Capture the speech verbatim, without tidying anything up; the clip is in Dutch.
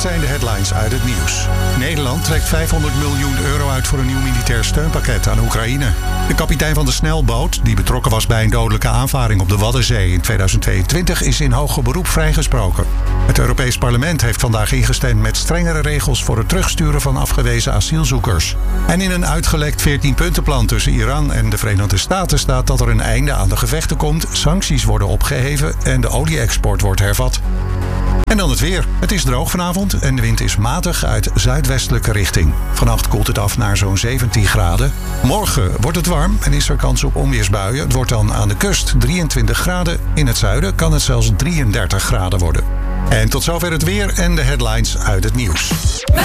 zijn de headlines uit het nieuws. Nederland trekt vijfhonderd miljoen euro uit voor een nieuw militair steunpakket aan Oekraïne. De kapitein van de snelboot, die betrokken was bij een dodelijke aanvaring op de Waddenzee in tweeduizend tweeëntwintig, is in hoger beroep vrijgesproken. Het Europees Parlement heeft vandaag ingestemd met strengere regels voor het terugsturen van afgewezen asielzoekers. En in een uitgelekt veertien-puntenplan tussen Iran en de Verenigde Staten staat dat er een einde aan de gevechten komt, sancties worden opgeheven en de olie-export wordt hervat. En dan het weer. Het is droog vanavond en de wind is matig uit zuidwestelijke richting. Vannacht koelt het af naar zo'n zeventien graden. Morgen wordt het warm en is er kans op onweersbuien. Het wordt dan aan de kust drieëntwintig graden. In het zuiden kan het zelfs drieëndertig graden worden. En tot zover het weer en de headlines uit het nieuws.